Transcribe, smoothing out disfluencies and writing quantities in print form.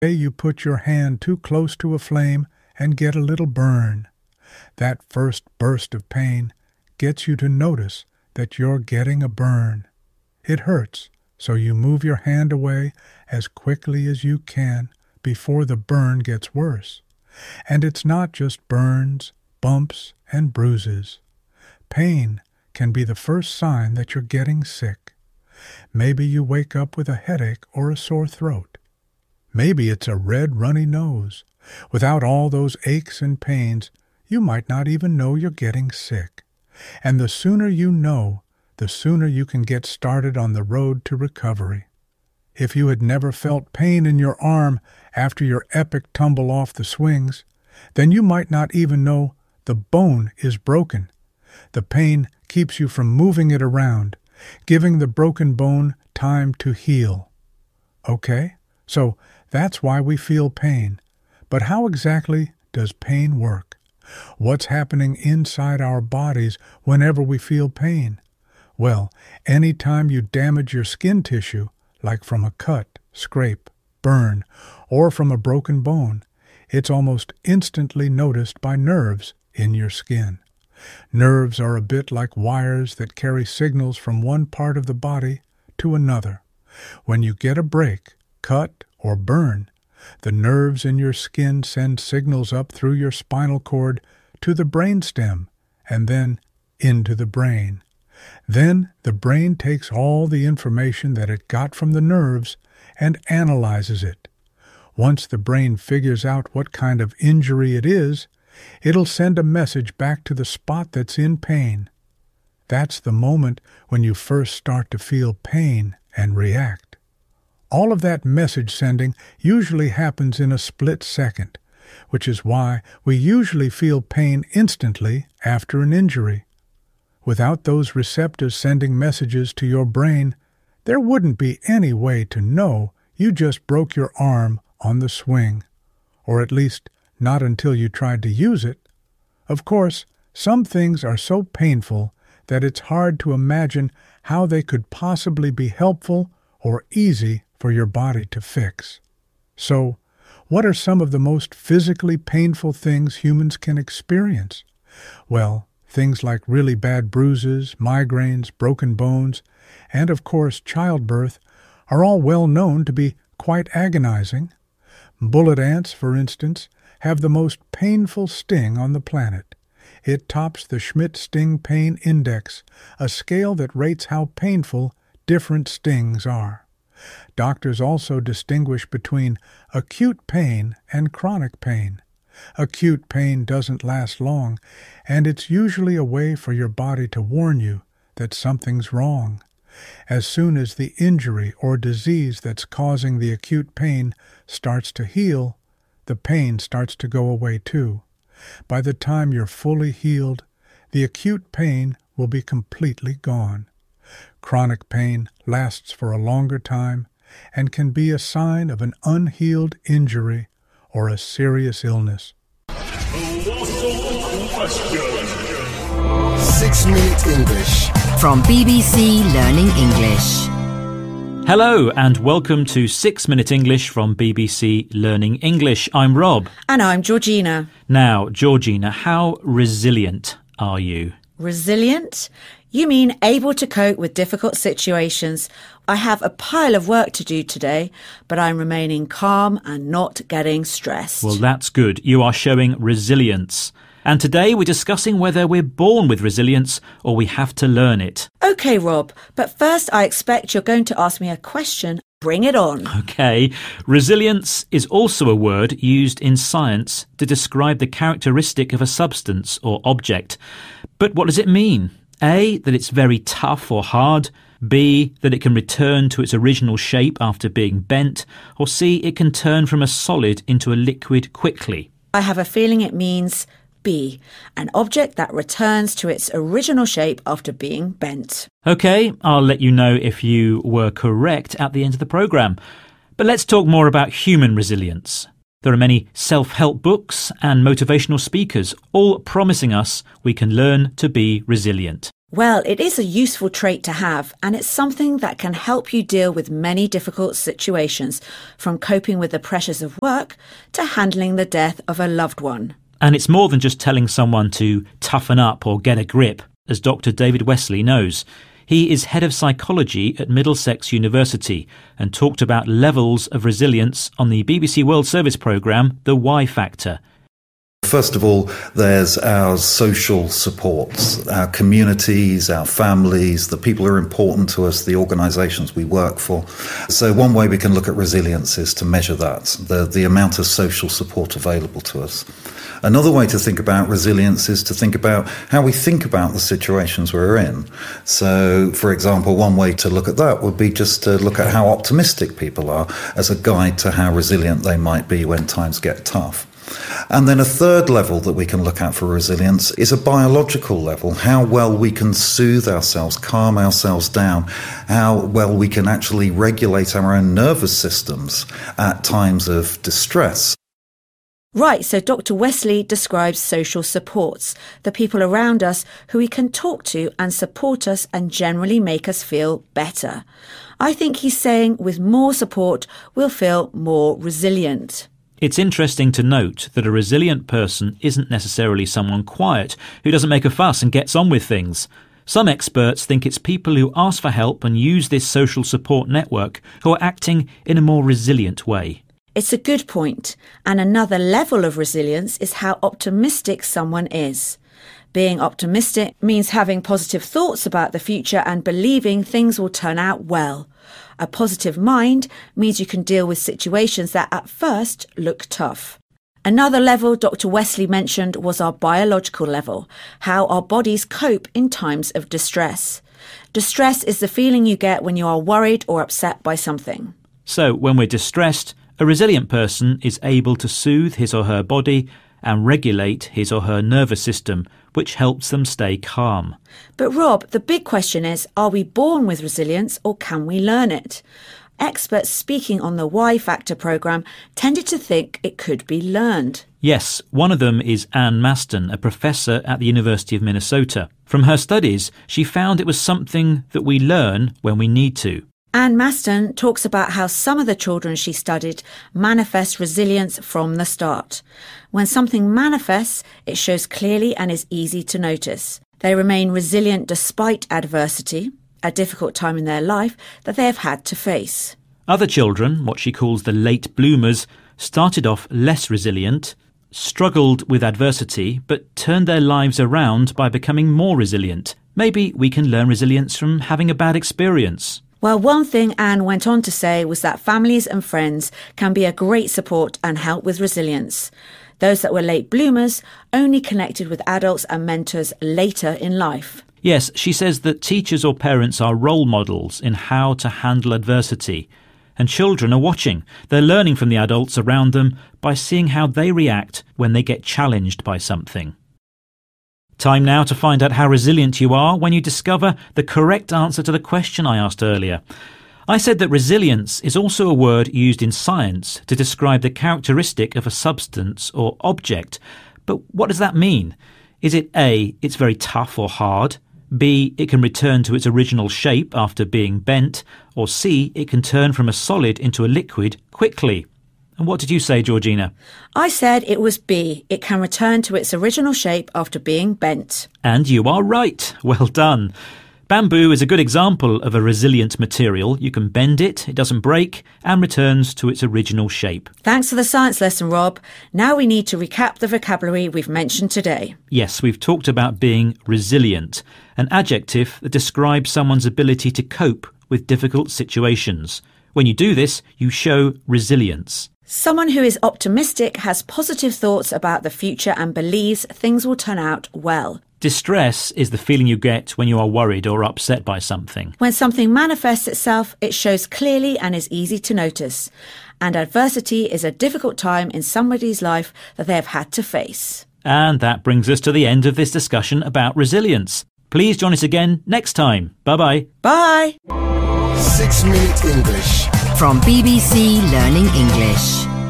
Say you put your hand too close to a flame and get a little burn. That first burst of pain gets you to notice that you're getting a burn. It hurts, so you move your hand away as quickly as you can before the burn gets worse. And it's not just burns, bumps, and bruises. Pain can be the first sign that you're getting sick. Maybe you wake up with a headache or a sore throat. Maybe it's a red, runny nose. Without all those aches and pains, you might not even know you're getting sick. And the sooner you know, the sooner you can get started on the road to recovery. If you had never felt pain in your arm after your epic tumble off the swings, then you might not even know the bone is broken. The pain keeps you from moving it around, giving the broken bone time to heal. Okay, so that's why we feel pain. But how exactly does pain work? What's happening inside our bodies whenever we feel pain? Well, any time you damage your skin tissue, like from a cut, scrape, burn, or from a broken bone, it's almost instantly noticed by nerves in your skin. Nerves are a bit like wires that carry signals from one part of the body to another. When you get a break, cut, or burn, the nerves in your skin send signals up through your spinal cord to the brainstem and then into the brain. Then the brain takes all the information that it got from the nerves and analyzes it. Once the brain figures out what kind of injury it is, it'll send a message back to the spot that's in pain. That's the moment when you first start to feel pain and react. All of that message sending usually happens in a split second, which is why we usually feel pain instantly after an injury. Without those receptors sending messages to your brain, there wouldn't be any way to know you just broke your arm on the swing, or at least not until you tried to use it. Of course, some things are so painful that it's hard to imagine how they could possibly be helpful or easy for your body to fix. So, what are some of the most physically painful things humans can experience? Well, things like really bad bruises, migraines, broken bones, and of course childbirth are all well known to be quite agonizing. Bullet ants, for instance, have the most painful sting on the planet. It tops the Schmidt Sting Pain Index, a scale that rates how painful different stings are. Doctors also distinguish between acute pain and chronic pain. Acute pain doesn't last long, and it's usually a way for your body to warn you that something's wrong. As soon as the injury or disease that's causing the acute pain starts to heal, the pain starts to go away too. By the time you're fully healed, the acute pain will be completely gone. Chronic pain lasts for a longer time and can be a sign of an unhealed injury or a serious illness. 6-Minute English from BBC Learning English. Hello and welcome to 6-Minute English from BBC Learning English. I'm Rob. And I'm Georgina. Now, Georgina, how resilient are you? Resilient? You mean able to cope with difficult situations. I have a pile of work to do today, but I'm remaining calm and not getting stressed. Well, that's good. You are showing resilience. And today we're discussing whether we're born with resilience or we have to learn it. OK, Rob, but first I expect you're going to ask me a question. Bring it on. OK. Resilience is also a word used in science to describe the characteristic of a substance or object. But what does it mean? A, that it's very tough or hard. B, that it can return to its original shape after being bent. Or C, it can turn from a solid into a liquid quickly. I have a feeling it means B, an object that returns to its original shape after being bent. OK, I'll let you know if you were correct at the end of the programme. But let's talk more about human resilience. There are many self-help books and motivational speakers, all promising us we can learn to be resilient. Well, it is a useful trait to have, and it's something that can help you deal with many difficult situations, from coping with the pressures of work to handling the death of a loved one. And it's more than just telling someone to toughen up or get a grip, as Dr. David Wesley knows. He is head of psychology at Middlesex University and talked about levels of resilience on the BBC World Service programme, The Y Factor. First of all, there's our social supports, our communities, our families, the people who are important to us, the organisations we work for. So one way we can look at resilience is to measure that, the amount of social support available to us. Another way to think about resilience is to think about how we think about the situations we're in. So, for example, one way to look at that would be just to look at how optimistic people are as a guide to how resilient they might be when times get tough. And then a third level that we can look at for resilience is a biological level, how well we can soothe ourselves, calm ourselves down, how well we can actually regulate our own nervous systems at times of distress. Right, so Dr. Wesley describes social supports, the people around us who we can talk to and support us and generally make us feel better. I think he's saying with more support, we'll feel more resilient. It's interesting to note that a resilient person isn't necessarily someone quiet who doesn't make a fuss and gets on with things. Some experts think it's people who ask for help and use this social support network who are acting in a more resilient way. It's a good point, and another level of resilience is how optimistic someone is. Being optimistic means having positive thoughts about the future and believing things will turn out well. A positive mind means you can deal with situations that at first look tough. Another level Dr. Wesley mentioned was our biological level, how our bodies cope in times of distress. Distress is the feeling you get when you are worried or upset by something. So when we're distressed, a resilient person is able to soothe his or her body and regulate his or her nervous system, which helps them stay calm. But Rob, the big question is, are we born with resilience or can we learn it? Experts speaking on the Y Factor programme tended to think it could be learned. Yes, one of them is Anne Maston, a professor at the University of Minnesota. From her studies, she found it was something that we learn when we need to. Anne Maston talks about how some of the children she studied manifest resilience from the start. When something manifests, it shows clearly and is easy to notice. They remain resilient despite adversity, a difficult time in their life that they have had to face. Other children, what she calls the late bloomers, started off less resilient, struggled with adversity, but turned their lives around by becoming more resilient. Maybe we can learn resilience from having a bad experience. Well, one thing Anne went on to say was that families and friends can be a great support and help with resilience. Those that were late bloomers only connected with adults and mentors later in life. Yes, she says that teachers or parents are role models in how to handle adversity. And children are watching. They're learning from the adults around them by seeing how they react when they get challenged by something. Time now to find out how resilient you are when you discover the correct answer to the question I asked earlier. I said that resilience is also a word used in science to describe the characteristic of a substance or object. But what does that mean? Is it A, it's very tough or hard? B, it can return to its original shape after being bent? Or C, it can turn from a solid into a liquid quickly? And what did you say, Georgina? I said it was B. It can return to its original shape after being bent. And you are right. Well done. Bamboo is a good example of a resilient material. You can bend it, it doesn't break, and returns to its original shape. Thanks for the science lesson, Rob. Now we need to recap the vocabulary we've mentioned today. Yes, we've talked about being resilient, an adjective that describes someone's ability to cope with difficult situations. When you do this, you show resilience. Someone who is optimistic has positive thoughts about the future and believes things will turn out well. Distress is the feeling you get when you are worried or upset by something. When something manifests itself, it shows clearly and is easy to notice. And adversity is a difficult time in somebody's life that they have had to face. And that brings us to the end of this discussion about resilience. Please join us again next time. Bye-bye. Bye. 6 Minute English. From BBC Learning English.